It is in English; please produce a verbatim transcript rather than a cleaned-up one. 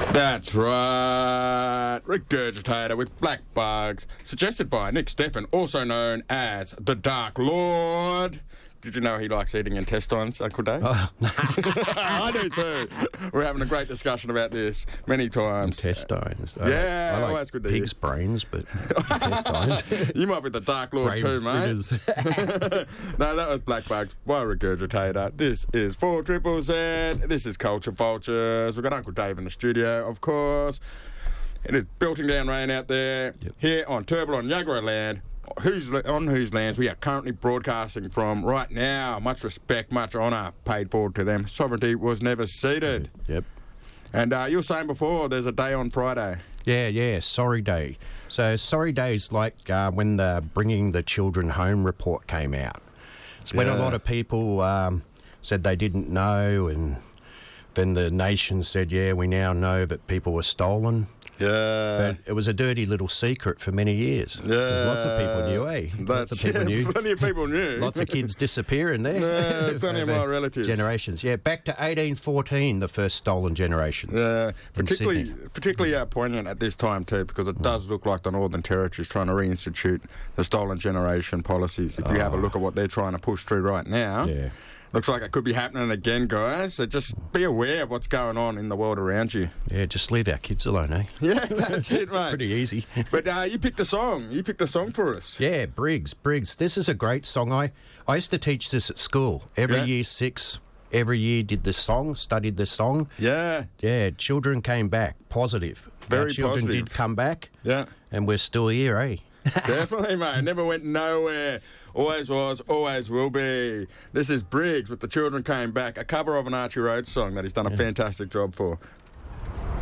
That's right. Regurgitator with Black Bugs, suggested by Nick Steffen, also known as the Dark Lord. Did you know he likes eating intestines, Uncle Dave? Oh. I do too. We're having a great discussion about this many times. Intestines. Yeah, I like, I like well, that's good to pig's hear. brains, but intestines. You might be the Dark Lord Brave too, mate. fritters. No, that was Black Bugs by Regurgitator. This is four Triple Z. This is Culture Vultures. We've got Uncle Dave in the studio, of course. It is belting down rain out there. Yep. Here on Turble on Yagara land. Whose, on whose lands we are currently broadcasting from right now. Much respect, much honour paid forward to them. Sovereignty was never ceded. Yep. And uh, you were saying before, there's a day on Friday. Yeah, yeah, Sorry Day. So Sorry Day is like uh, when the Bringing the Children Home report came out. It's when Yeah. a lot of people um, said they didn't know, and then the nation said, yeah, we now know that people were stolen. Yeah. But it was a dirty little secret for many years. Yeah. There's lots of people knew, eh? That's, lots of people yeah, knew. Plenty of people knew. Lots of kids disappearing there. Yeah, plenty of my relatives. Generations. Yeah, back to eighteen fourteen, the first stolen generation. Yeah, particularly Sydney. particularly uh, poignant at this time too, because it does look like the Northern Territory is trying to reinstitute the stolen generation policies. If you have a look at what they're trying to push through right now, Yeah. looks like it could be happening again, guys. So just be aware of what's going on in the world around you. Yeah, just leave our kids alone, eh? Yeah, that's it, mate. Pretty easy. But uh, you picked a song. You picked a song for us. Yeah, Briggs, Briggs. This is a great song. I, I used to teach this at school. Every Yeah. year six, every year did this song, studied this song. Yeah, Yeah, children came back, positive. Very Our children positive. did come back, yeah. and we're still here, eh? Definitely, mate. Never went nowhere. Always was, always will be. This is Briggs with The Children Came Back, a cover of an Archie Rhodes song that he's done a fantastic job for.